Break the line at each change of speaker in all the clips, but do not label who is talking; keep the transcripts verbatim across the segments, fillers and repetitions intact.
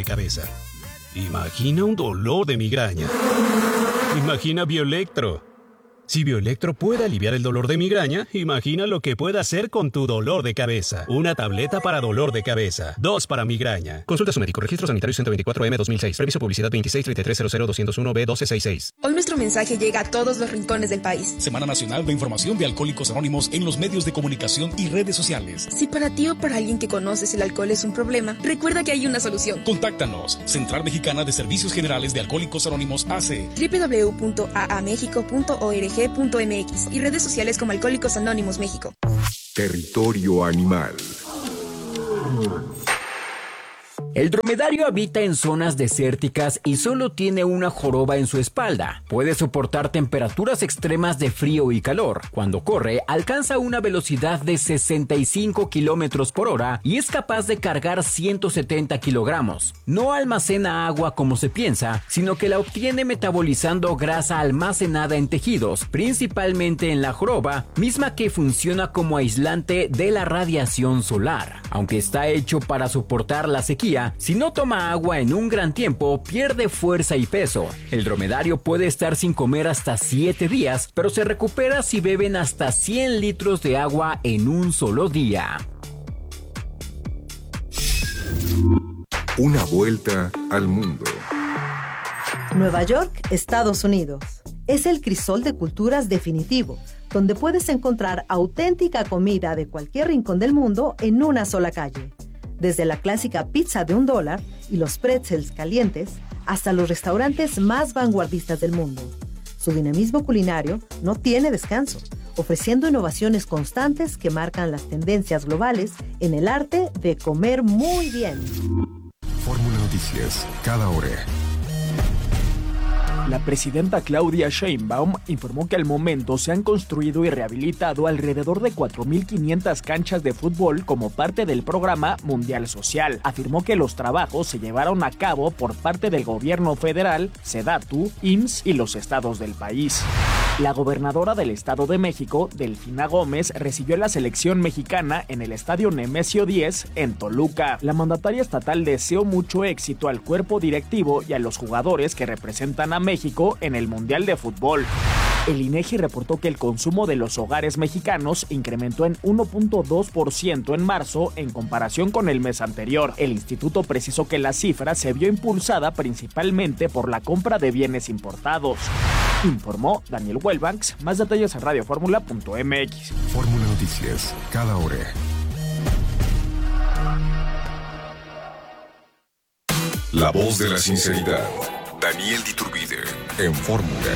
de cabeza. Imagina un dolor de migraña. Imagina Bioelectro. Si Bioelectro puede aliviar el dolor de migraña, imagina lo que puede hacer con tu dolor de cabeza. Una tableta para dolor de cabeza. Dos para migraña. Consulta a su médico. Registro sanitario ciento veinticuatro M dos mil seis. Previso publicidad veintiséis treinta y tres cero cero doscientos uno B doce sesenta y seis.
Hoy nuestro mensaje llega a todos los rincones del país.
Semana Nacional de Información de Alcohólicos Anónimos en los medios de comunicación y redes sociales.
Si para ti o para alguien que conoces el alcohol es un problema, recuerda que hay una solución.
Contáctanos. Central Mexicana de Servicios Generales de Alcohólicos Anónimos A C.
doble u doble u doble u punto a a mexico punto org punto m x y redes sociales como Alcohólicos Anónimos México.
Territorio animal.
El dromedario habita en zonas desérticas y solo tiene una joroba en su espalda. Puede soportar temperaturas extremas de frío y calor. Cuando corre, alcanza una velocidad de sesenta y cinco kilómetros por hora y es capaz de cargar ciento setenta kilogramos. No almacena agua como se piensa, sino que la obtiene metabolizando grasa almacenada en tejidos, principalmente en la joroba, misma que funciona como aislante de la radiación solar. Aunque está hecho para soportar la sequía, si no toma agua en un gran tiempo, pierde fuerza y peso. El dromedario puede estar sin comer hasta siete días, pero se recupera si beben hasta cien litros de agua en un solo día.
Una vuelta al mundo.
Nueva York, Estados Unidos. Es el crisol de culturas definitivo, donde puedes encontrar auténtica comida de cualquier rincón del mundo en una sola calle. Desde la clásica pizza de un dólar y los pretzels calientes hasta los restaurantes más vanguardistas del mundo. Su dinamismo culinario no tiene descanso, ofreciendo innovaciones constantes que marcan las tendencias globales en el arte de comer muy bien.
Fórmula Noticias, cada hora.
La presidenta Claudia Sheinbaum informó que al momento se han construido y rehabilitado alrededor de cuatro mil quinientas canchas de fútbol como parte del programa Mundial Social. Afirmó que los trabajos se llevaron a cabo por parte del gobierno federal, SEDATU, I M S S y los estados del país. La gobernadora del Estado de México, Delfina Gómez, recibió a la selección mexicana en el Estadio Nemesio diez en Toluca. La mandataria estatal deseó mucho éxito al cuerpo directivo y a los jugadores que representan a México en el Mundial de Fútbol. El INEGI reportó que el consumo de los hogares mexicanos incrementó en uno punto dos por ciento en marzo en comparación con el mes anterior. El instituto precisó que la cifra se vio impulsada principalmente por la compra de bienes importados. Informó Daniel Wellbanks. Más detalles en radio fórmula punto m x.
Fórmula Noticias, cada hora. La voz de la sinceridad. Daniel Diturbide, en Fórmula.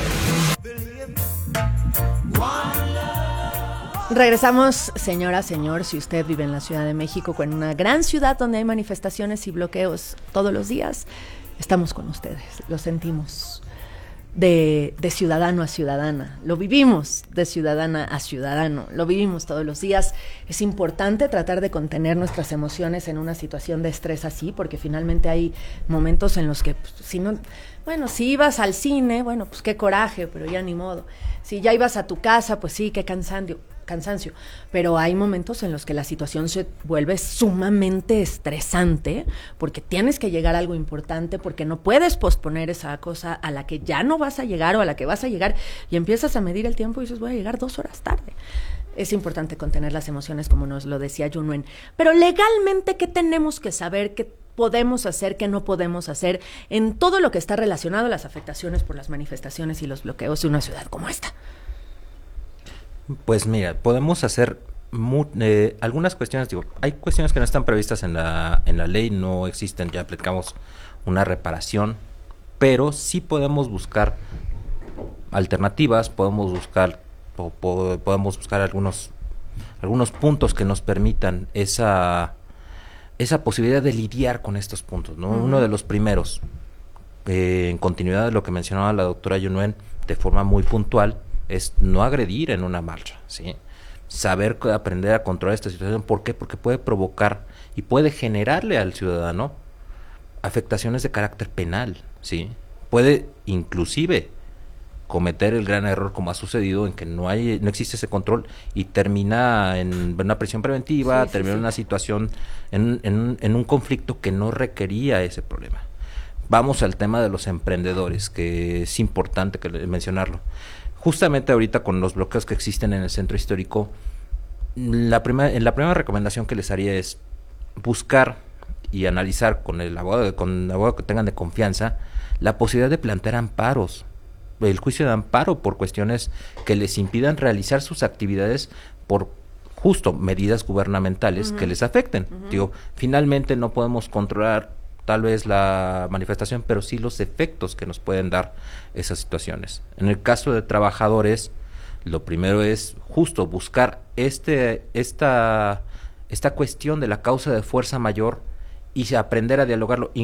Regresamos, señora, señor, si usted vive en la Ciudad de México, con una gran ciudad donde hay manifestaciones y bloqueos todos los días, estamos con ustedes, lo sentimos. De, de ciudadano a ciudadana, lo vivimos de ciudadana a ciudadano, lo vivimos todos los días. Es importante tratar de contener nuestras emociones en una situación de estrés así, porque finalmente hay momentos en los que, pues, si no, bueno, si ibas al cine, bueno, pues qué coraje, pero ya ni modo. Si ya ibas a tu casa, pues sí, qué cansancio, cansancio. Pero hay momentos en los que la situación se vuelve sumamente estresante, porque tienes que llegar a algo importante, porque no puedes posponer esa cosa a la que ya no vas a llegar o a la que vas a llegar, y empiezas a medir el tiempo y dices, voy a llegar dos horas tarde. Es importante contener las emociones, como nos lo decía Yunuen. Pero legalmente, ¿qué tenemos que saber? ¿Qué podemos hacer? ¿Qué no podemos hacer? En todo lo que está relacionado a las afectaciones por las manifestaciones y los bloqueos de una ciudad como esta.
Pues mira, podemos hacer mu- eh, algunas cuestiones. Digo, hay cuestiones que no están previstas en la, en la ley, no existen, ya platicamos una reparación, pero sí podemos buscar alternativas, podemos buscar o po- podemos buscar algunos algunos puntos que nos permitan esa esa posibilidad de lidiar con estos puntos, ¿no? Uh-huh. Uno de los primeros, eh, en continuidad de lo que mencionaba la doctora Yunuen, de forma muy puntual, es no agredir en una marcha, ¿sí? Saber aprender a controlar esta situación. ¿Por qué? Porque puede provocar y puede generarle al ciudadano afectaciones de carácter penal, ¿sí? Puede inclusive cometer el gran error como ha sucedido en que no hay no existe ese control y termina en una prisión preventiva, sí, termina en sí, una situación, en, en, en un conflicto que no requería ese problema. Vamos al tema de los emprendedores, que es importante que mencionarlo. Justamente ahorita con los bloqueos que existen en el centro histórico, la primera, la primera recomendación que les haría es buscar y analizar con el abogado, con el abogado que tengan de confianza, la posibilidad de plantear amparos, el juicio de amparo por cuestiones que les impidan realizar sus actividades por justo medidas gubernamentales uh-huh. que les afecten. Uh-huh. Digo, finalmente no podemos controlar tal vez la manifestación, pero sí los efectos que nos pueden dar esas situaciones. En el caso de trabajadores, lo primero es justo buscar este esta esta cuestión de la causa de fuerza mayor y aprender a dialogarlo.